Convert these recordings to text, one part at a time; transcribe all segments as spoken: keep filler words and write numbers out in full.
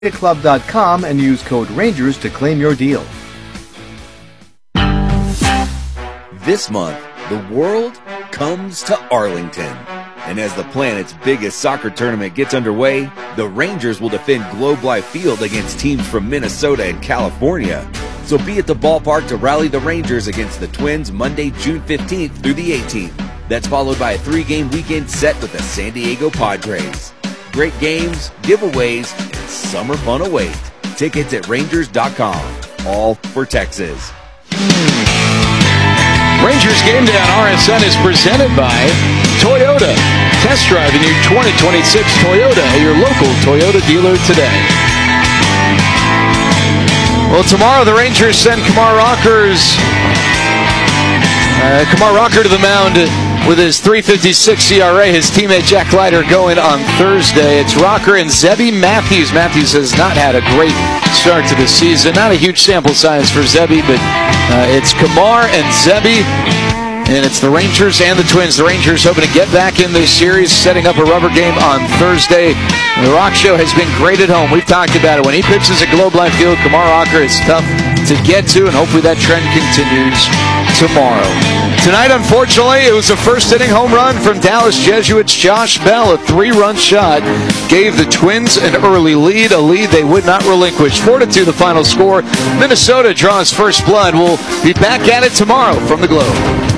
club dot com and use code Rangers to claim your deal. This month, the world comes to Arlington. And as the planet's biggest soccer tournament gets underway, the Rangers will defend Globe Life Field against teams from Minnesota and California. So be at the ballpark to rally the Rangers against the Twins Monday, June fifteenth through the eighteenth. That's followed by a three-game weekend set with the San Diego Padres. Great games, giveaways, and summer fun await. Tickets at Rangers dot com. All for Texas. Rangers Game Day on R S N is presented by Toyota. Test drive the new twenty twenty-six Toyota at your local Toyota dealer today. Well, tomorrow the Rangers send Kumar Rockers. Uh, Kumar Rocker to the mound with his three fifty-six E R A. His teammate Jack Leiter going on Thursday. It's Rocker and Zebby Matthews. Matthews has not had a great start to the season. Not a huge sample size for Zebby, but uh, it's Kumar and Zebby. And it's the Rangers and the Twins. The Rangers hoping to get back in this series, setting up a rubber game on Thursday. The Rock Show has been great at home. We've talked about it. When he pitches at Globe Life Field, Kumar Rocker is tough to get to, and hopefully that trend continues tomorrow. Tonight, unfortunately, it was a first-inning home run from Dallas Jesuits' Josh Bell. A three-run shot gave the Twins an early lead, a lead they would not relinquish. four to two the final score. Minnesota draws first blood. We'll be back at it tomorrow from the Globe.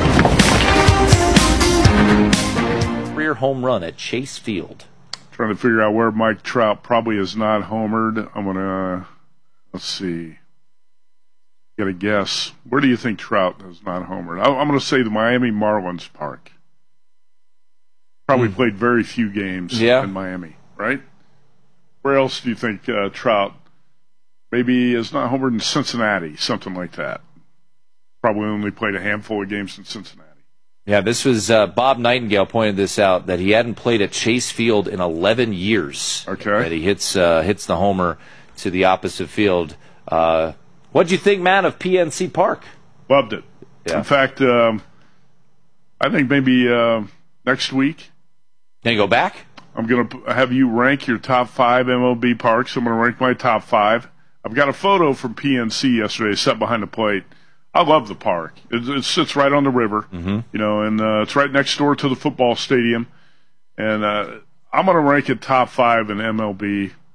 Career home run at Chase Field. Trying to figure out where Mike Trout probably is not homered. I'm going to, let's see. Got to guess. Where do you think Trout is not homered? I'm going to say the Miami Marlins Park. Probably mm. played very few games yeah. in Miami, right? Where else do you think uh, Trout maybe is not homered in Cincinnati, something like that? Probably only played a handful of games in Cincinnati. Yeah, this was uh, Bob Nightingale pointed this out, that he hadn't played at Chase Field in eleven years. Okay. That he hits uh, hits the homer to the opposite field. Uh, what'd you think, Matt, of P N C Park? Loved it. Yeah. In fact, um, I think maybe uh, next week. Can you go back? I'm going to have you rank your top five M L B parks. I'm going to rank my top five. I've got a photo from P N C yesterday set behind the plate. I love the park. It, it sits right on the river, mm-hmm. you know, and uh, it's right next door to the football stadium. And uh, I'm going to rank it top five in M L B. It's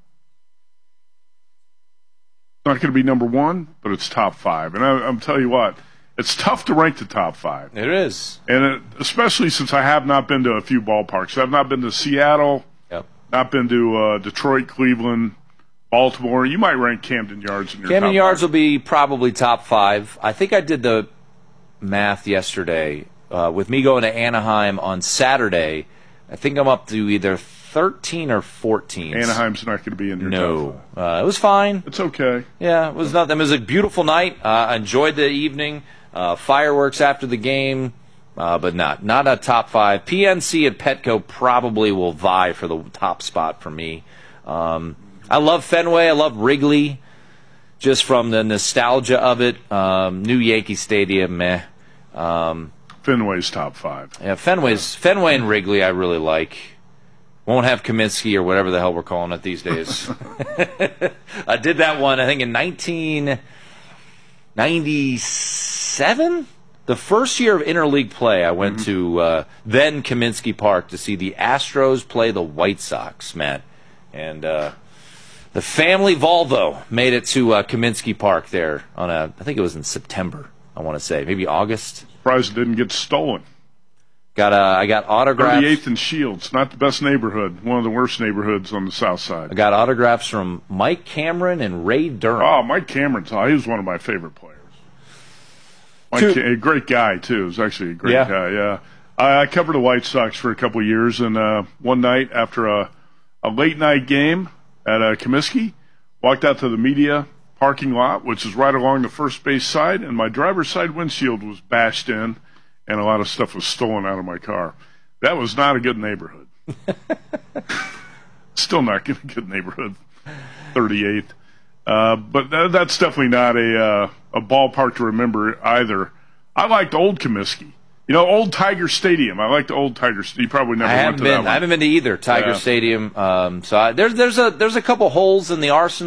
not going to be number one, but it's top five. And I, I'm telling you what, it's tough to rank the top five. It is. And it, especially since I have not been to a few ballparks. I've not been to Seattle, yep. not been to uh, Detroit, Cleveland, Baltimore. You might rank Camden Yards in your Camden top Yards five. will be probably top five. I think I did the math yesterday uh, with me going to Anaheim on Saturday. I think I'm up to either thirteen or fourteen. Anaheim's not going to be in your no. top five. Uh, it was fine. It's okay. Yeah, it was not. It was a beautiful night. Uh, I enjoyed the evening. Uh, fireworks after the game, uh, but not not a top five. P N C at Petco probably will vie for the top spot for me. Um, I love Fenway. I love Wrigley, just from the nostalgia of it. Um, new Yankee Stadium, meh. Um, Fenway's top five. Yeah, Fenway's Fenway and Wrigley I really like. Won't have Kaminsky or whatever the hell we're calling it these days. I did that one, I think, in nineteen ninety-seven? The first year of interleague play, I went mm-hmm. to uh, then Kaminsky Park to see the Astros play the White Sox, Matt. And uh, the family Volvo made it to uh, Kaminsky Park there on a, I think it was in September, I want to say, maybe August. Surprised it didn't get stolen. Got uh, I got autographs. thirty-eighth and Shields, not the best neighborhood, one of the worst neighborhoods on the south side. I got autographs from Mike Cameron and Ray Durham. Oh, Mike Cameron's, oh, he was one of my favorite players. Mike, Two, a great guy, too. He was actually a great yeah. guy, yeah. I, I covered the White Sox for a couple of years, and uh, one night after a, a late-night game at uh, Comiskey, walked out to the media parking lot, which is right along the first base side, and my driver's side windshield was bashed in, and a lot of stuff was stolen out of my car. That was not a good neighborhood. Still not a good neighborhood, thirty-eighth. Uh, but that, that's definitely not a uh, a ballpark to remember either. I liked Old Comiskey. You know, Old Tiger Stadium. I like the Old Tiger Stadium. You probably never I went haven't to been. that one. I haven't been to either Tiger Yeah. Stadium. Um, so I, there's there's a there's a couple holes in the arsenal.